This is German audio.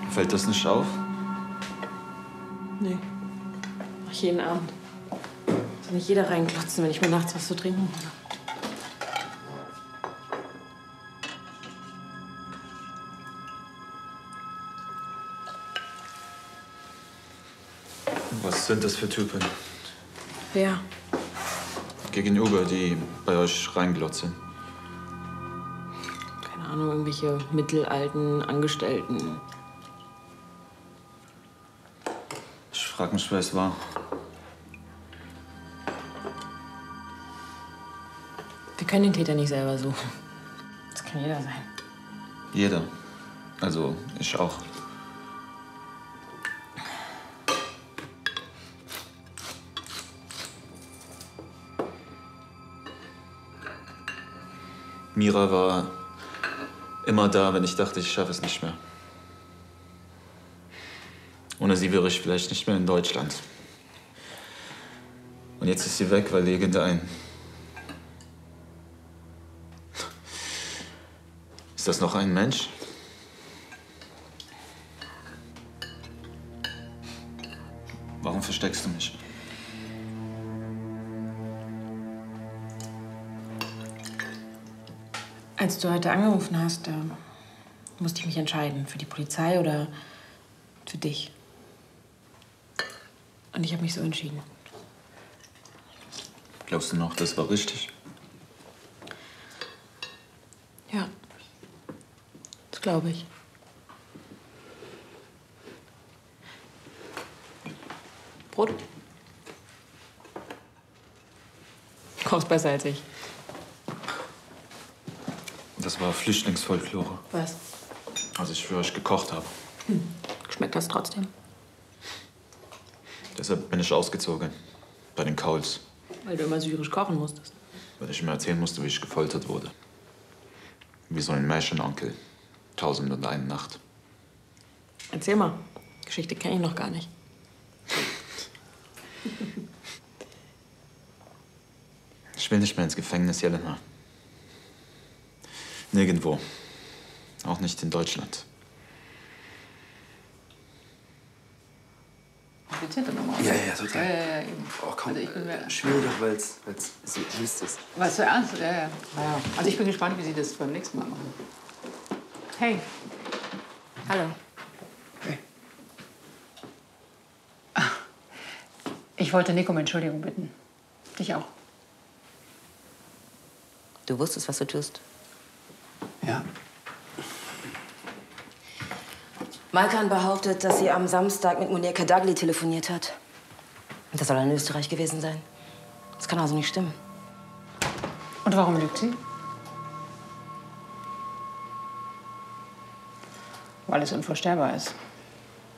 Fällt das nicht auf? Nee. Mach ich jeden Abend. Soll nicht jeder reinklotzen, wenn ich mir nachts was zu trinken hole. Was sind das für Typen? Wer? Gegenüber, die bei euch reinglotzen. Keine Ahnung, irgendwelche mittelalten Angestellten. Ich frag mich, wer es war. Wir können den Täter nicht selber suchen. Das kann jeder sein. Jeder. Also, ich auch. Mira war immer da, wenn ich dachte, ich schaffe es nicht mehr. Ohne sie wäre ich vielleicht nicht mehr in Deutschland. Und jetzt ist sie weg, weil irgendein... Ist das noch ein Mensch? Warum versteckst du mich? Als du heute angerufen hast, da musste ich mich entscheiden. Für die Polizei oder für dich. Und ich habe mich so entschieden. Glaubst du noch, das war richtig? Ja. Das glaube ich. Brot? Du kochst besser als ich. Das war Flüchtlingsfolklore. Was? Als ich für euch gekocht habe. Schmeckt das trotzdem? Deshalb bin ich ausgezogen. Bei den Kauls. Weil du immer syrisch kochen musstest. Weil ich mir erzählen musste, wie ich gefoltert wurde. Wie so ein Märchenonkel. 1001 Nacht. Erzähl mal. Geschichte kenne ich noch gar nicht. Ich will nicht mehr ins Gefängnis, Jelena. Nirgendwo. Auch nicht in Deutschland. Komplizierte Nummer. Ja, total. Ja, eben. Oh, komm, Also ich bin mir schwieriger, weil es so süß ist. Was so ernst? Ja. Also ich bin gespannt, wie Sie das beim nächsten Mal machen. Hey. Hallo. Hey. Ich wollte Nick um Entschuldigung bitten. Dich auch. Du wusstest, was du tust. Ja. Malkan behauptet, dass sie am Samstag mit Munir Kadagli telefoniert hat. Das soll in Österreich gewesen sein. Das kann also nicht stimmen. Und warum lügt sie? Weil es unvorstellbar ist.